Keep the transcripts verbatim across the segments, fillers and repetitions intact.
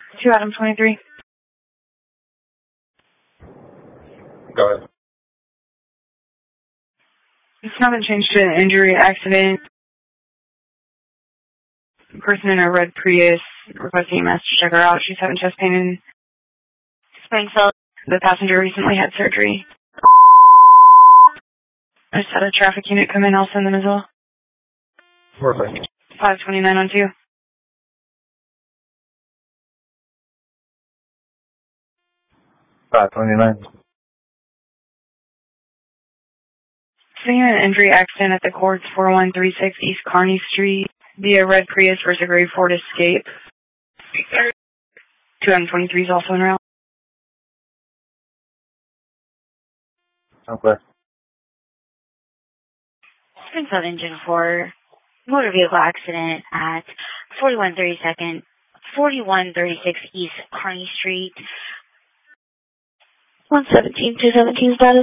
two Adam twenty-three. Go ahead. It's not been changed to an injury accident. Person in a red Prius requesting E M S to check her out. She's having chest pain in Springfield. The passenger recently had surgery. I just had a traffic unit come in. I'll send them as well. Perfect. five twenty-nine on two. five twenty-nine. Seeing an injury accident at the courts, four one three six East Kearney Street, via red Prius versus a gray Ford Escape. two M twenty-three is also en route. Okay. Springfield Engine four, motor vehicle accident at forty-one thirty-second, forty-one thirty-six East Kearney Street. one seventeen, two seventeen status.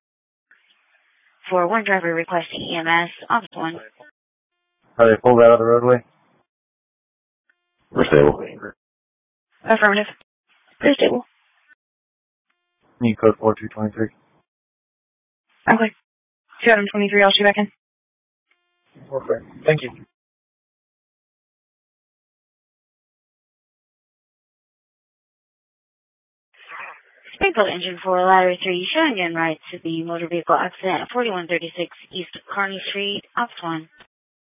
For one driver requesting E M S, office one. Are they pulled out of the roadway? We're stable. Affirmative. Pretty stable. Need code four two twenty-three. Okay. two Adam twenty-three, I'll shoot back in. Perfect. Thank you. Springfield Engine four, Ladder three, showing in right to the motor vehicle accident at forty-one thirty-six East Kearney Street, office one.